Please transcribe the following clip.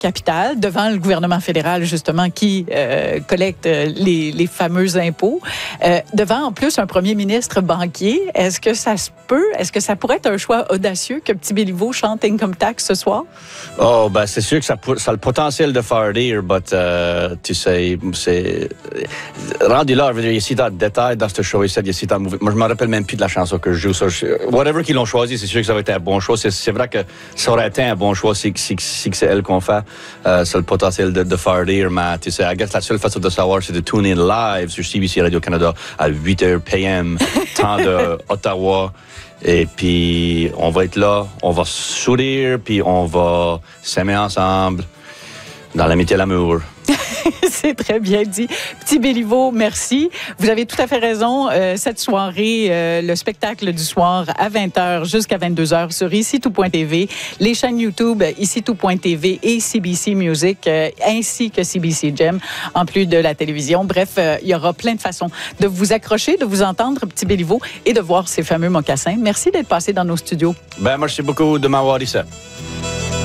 capitale, devant le gouvernement fédéral, justement, qui collecte les fameux impôts, devant, en plus, un premier ministre banquier. Est-ce que ça se peut? Est-ce que ça pourrait être un choix audacieux que Petit Béliveau chante Income Tax ce soir? Oh, ben, c'est sûr que ça a le potentiel de faire rire, mais tu sais, c'est... Rendu là, je veux dire, il y a si tant de détails dans ce show ici, il y a si tant de... Moi, je me rappelle même plus de la chanson que je joue. Whatever qu'ils l'ont choisi, c'est sûr que ça va être un bon choix. C'est vrai que ça aurait été un bon choix si c'est elle qu'on fait. C'est le potentiel de faire rire, mais tu sais, I guess la seule façon de savoir, c'est de tune in live sur CBC Radio-Canada à 8h p.m., temps de Ottawa. Et puis, on va être là, on va sourire, puis on va s'aimer ensemble dans l'amitié et l'amour. C'est très bien dit. Petit Béliveau, merci. Vous avez tout à fait raison. Cette soirée, le spectacle du soir à 20h jusqu'à 22h sur IciTout.tv, les chaînes YouTube IciTout.tv et CBC Music, ainsi que CBC Gem, en plus de la télévision. Bref, il y aura plein de façons de vous accrocher, de vous entendre, Petit Béliveau, et de voir ces fameux mocassins. Merci d'être passé dans nos studios. Ben, merci beaucoup de m'avoir dit ça.